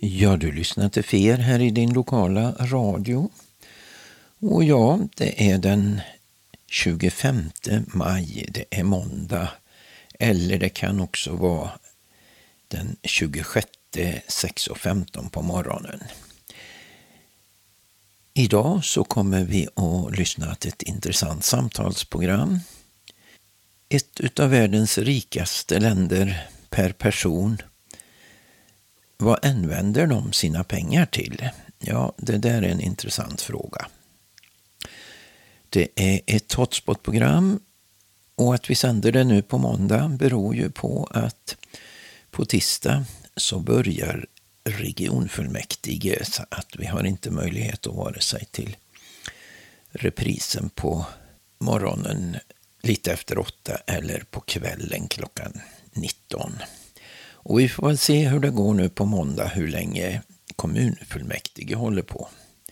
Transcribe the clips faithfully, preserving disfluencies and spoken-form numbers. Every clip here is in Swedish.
Ja, du lyssnar till F E R här i din lokala radio. Och ja, det är den tjugofemte maj, det är måndag. Eller det kan också vara den tjugosjätte sex och femton på morgonen. Idag så kommer vi att lyssna till ett intressant samtalsprogram. Ett utav världens rikaste länder per person. Vad använder de sina pengar till? Ja, det där är en intressant fråga. Det är ett hotspot-program och att vi sänder det nu på måndag beror ju på att på tisdag så börjar regionfullmäktige, så att vi har inte möjlighet att vara sig till reprisen på morgonen lite efter åtta eller på kvällen klockan nitton. Och vi får väl se hur det går nu på måndag, hur länge kommunfullmäktige håller på.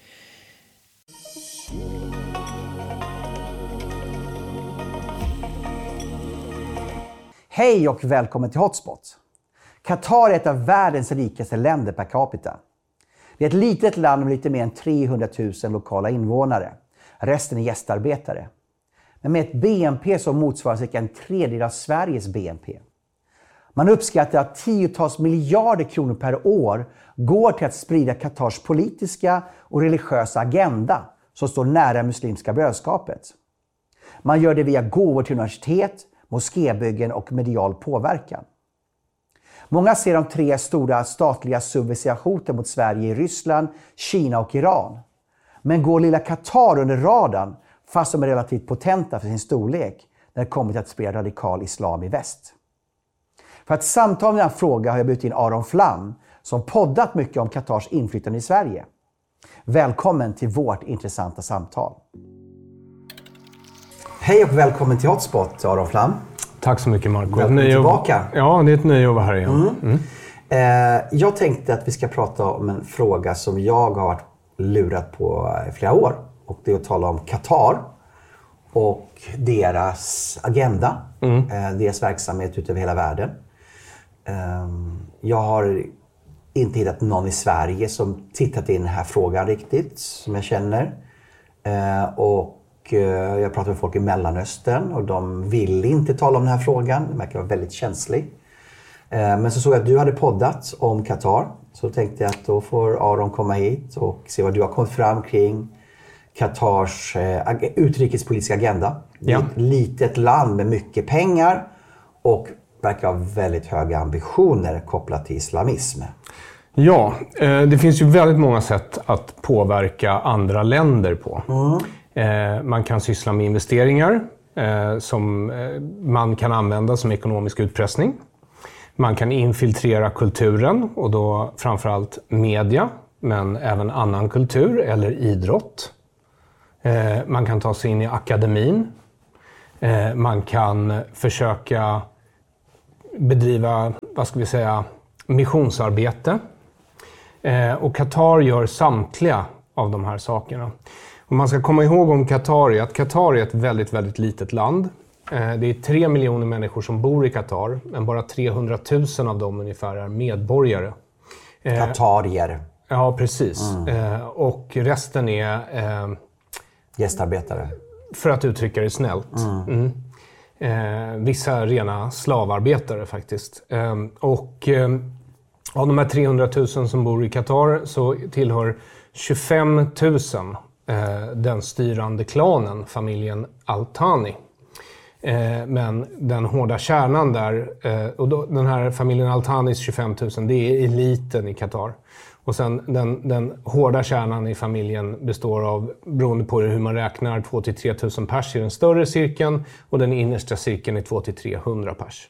Hej och välkommen till Hotspot. Qatar är ett av världens rikaste länder per capita. Det är ett litet land med lite mer än trehundratusen lokala invånare. Resten är gästarbetare. Men med ett B N P som motsvarar cirka en tredjedel av Sveriges B N P. Man uppskattar att tiotals miljarder kronor per år går till att sprida Qatars politiska och religiösa agenda som står nära muslimska brödskapet. Man gör det via gåvor till universitet, moskébyggen och medial påverkan. Många ser de tre stora statliga subversiva hoten mot Sverige i Ryssland, Kina och Iran. Men går lilla Qatar under radarn fast de är relativt potenta för sin storlek när det kommer till att sprida radikal islam i väst. För att samtala om den här frågan har jag bjudit in Aron Flam som poddat mycket om Qatars inflytande i Sverige. Välkommen till vårt intressanta samtal. Hej och välkommen till Hotspot, Aron Flam. Tack så mycket, Marco. Välkommen tillbaka. Ja, det är ett nöje att vara här igen. Mm. Mm. Eh, jag tänkte att vi ska prata om en fråga som jag har varit lurat på i flera år. Och det är att tala om Qatar och deras agenda, mm. eh, deras verksamhet ute över hela världen. Eh, jag har inte hittat någon i Sverige som tittat in den här frågan riktigt, som jag känner. Eh, och jag pratar med folk i Mellanöstern och de vill inte tala om den här frågan. Den verkar vara väldigt känslig. Men så såg jag att du hade poddat om Qatar. Så då tänkte jag att då får Aron komma hit och se vad du har kommit fram kring Qatars utrikespolitiska agenda. Det är ett litet land med mycket pengar och verkar ha väldigt höga ambitioner kopplat till islamism. Ja, det finns ju väldigt många sätt att påverka andra länder på. Mm. Man kan syssla med investeringar eh, som man kan använda som ekonomisk utpressning. Man kan infiltrera kulturen och då framförallt media, men även annan kultur eller idrott. Eh, man kan ta sig in i akademin. Eh, man kan försöka bedriva, vad ska vi säga, missionsarbete. Eh, och Qatar gör samtliga av de här sakerna. Och man ska komma ihåg om Qatar är att Qatar är ett väldigt, väldigt litet land. Det är tre miljoner människor som bor i Qatar, men bara trehundratusen av dem ungefär är medborgare. Qatarier. Ja, precis. Mm. Och resten är... gästarbetare. För att uttrycka det snällt. Mm. Mm. Vissa rena slavarbetare faktiskt. Och av de här trehundratusen som bor i Qatar så tillhör tjugofem tusen den styrande klanen, familjen Al Thani. Men den hårda kärnan där, och då, den här familjen Al Thanis tjugofem tusen, det är eliten i Qatar. Och sen den, den hårda kärnan i familjen består av, beroende på hur man räknar, två till tre tusen pers i den större cirkeln och den innersta cirkeln är två till trehundra pers.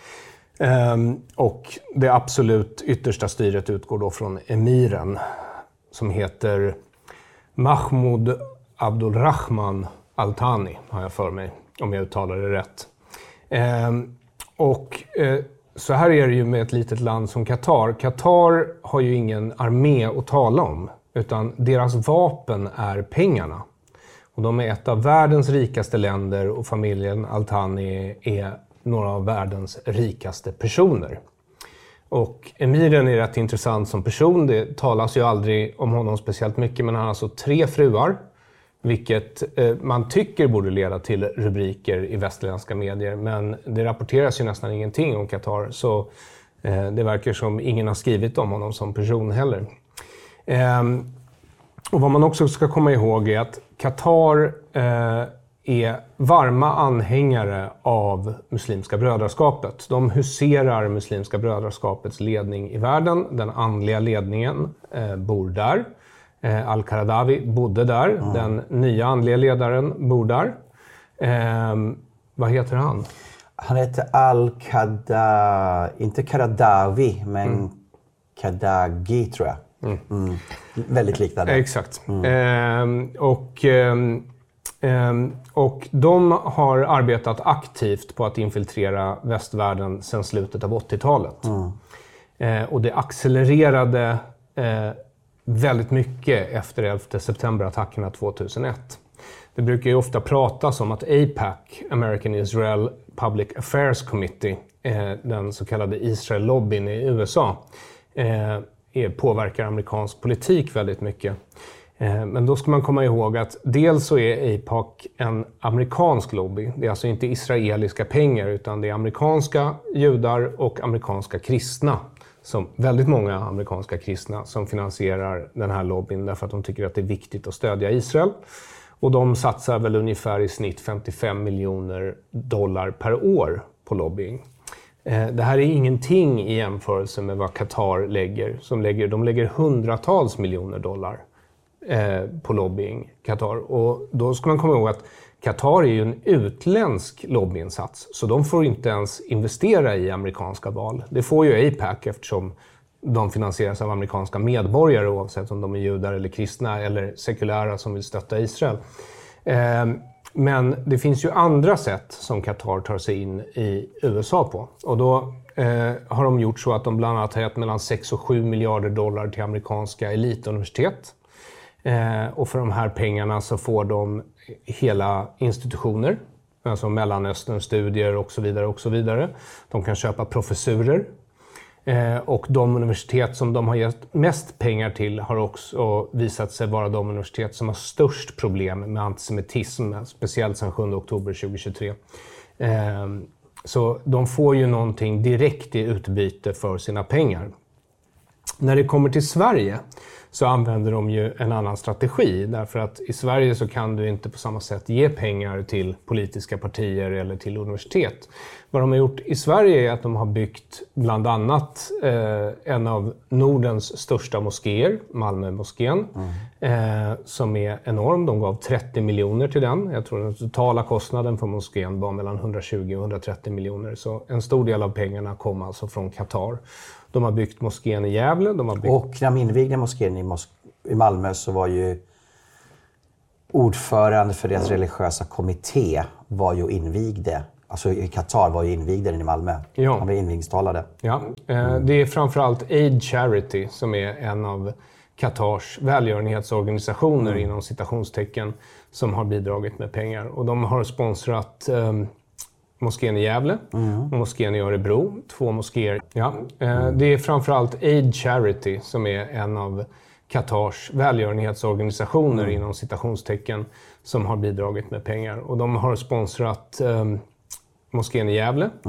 Och det absolut yttersta styret utgår då från emiren som heter Mahmoud Abdulrahman Al Thani, har jag för mig, om jag uttalar det rätt. Eh, och eh, så här är det ju med ett litet land som Qatar. Qatar har ju ingen armé att tala om, utan deras vapen är pengarna. Och de är ett av världens rikaste länder och familjen Al Thani är några av världens rikaste personer. Och emiren är rätt intressant som person. Det talas ju aldrig om honom speciellt mycket, men han har alltså tre fruar. Vilket eh, man tycker borde leda till rubriker i västerländska medier. Men det rapporteras ju nästan ingenting om Qatar. Så eh, det verkar som ingen har skrivit om honom som person heller. Eh, och vad man också ska komma ihåg är att Qatar eh, är varma anhängare av Muslimska brödraskapet. De huserar Muslimska brödraskapets ledning i världen. Den andliga ledningen eh, bor där. Eh, Al-Qaradawi bodde där. Mm. Den nya andliga ledaren bor där. Eh, vad heter han? Han heter Al-Qada... Inte Qaradawi, men mm. Qadagi tror jag. Mm. Mm. Väldigt liknande. Eh, exakt. Mm. Eh, och... Eh, Och de har arbetat aktivt på att infiltrera västvärlden sedan slutet av åttiotalet. Mm. Och det accelererade väldigt mycket efter elfte september-attackerna tvåtusenett. Det brukar ju ofta pratas om att A PAC, American Israel Public Affairs Committee, den så kallade Israel-lobbyn i U S A, påverkar amerikansk politik väldigt mycket. Men då ska man komma ihåg att dels så är A PAC en amerikansk lobby. Det är alltså inte israeliska pengar utan det är amerikanska judar och amerikanska kristna. Som väldigt många amerikanska kristna som finansierar den här lobbyn därför att de tycker att det är viktigt att stödja Israel. Och de satsar väl ungefär i snitt femtiofem miljoner dollar per år på lobbying. Det här är ingenting i jämförelse med vad Qatar lägger. Som lägger de lägger hundratals miljoner dollar på lobbying, Qatar. Och då ska man komma ihåg att Qatar är ju en utländsk lobbyinsats. Så de får inte ens investera i amerikanska val. Det får ju A PAC eftersom de finansieras av amerikanska medborgare oavsett om de är judar eller kristna eller sekulära som vill stötta Israel. Men det finns ju andra sätt som Qatar tar sig in i U S A på. Och då har de gjort så att de bland annat har gett mellan sex och sju miljarder dollar till amerikanska elituniversitet. Eh, och för de här pengarna så får de hela institutioner, alltså Mellanöstern-studier och så vidare och så vidare. De kan köpa professurer. Eh, och de universitet som de har gett mest pengar till har också visat sig vara de universitet som har störst problem med antisemitism, speciellt sedan sjunde oktober tjugohundratjugotre. Eh, så de får ju någonting direkt i utbyte för sina pengar. När det kommer till Sverige så använder de ju en annan strategi. Därför att i Sverige så kan du inte på samma sätt ge pengar till politiska partier eller till universitet. Vad de har gjort i Sverige är att de har byggt bland annat eh, en av Nordens största moskéer, Malmö-moskén, mm. eh, som är enorm. De gav trettio miljoner till den. Jag tror den totala kostnaden för moskén var mellan hundratjugo och hundratrettio miljoner. Så en stor del av pengarna kom alltså från Qatar. De har byggt moskén i Gävle. De har byggt... Och när de invigde moskén i, Mos- i Malmö så var ju ordförande för deras religiösa kommitté var ju invigde. Alltså i Qatar var ju invigde den i Malmö. Ja. Han var invigningstalade. Ja, eh, det är framförallt Aid Charity som är en av Qatars välgörenhetsorganisationer mm. inom citationstecken som har bidragit med pengar. Och de har sponsrat eh, moskén i Gävle mm. och moskén i Örebro, två moskéer. Ja, eh, det är framförallt Aid Charity som är en av Qatars välgörenhetsorganisationer mm. inom citationstecken som har bidragit med pengar. Och de har sponsrat eh, moskén i Gävle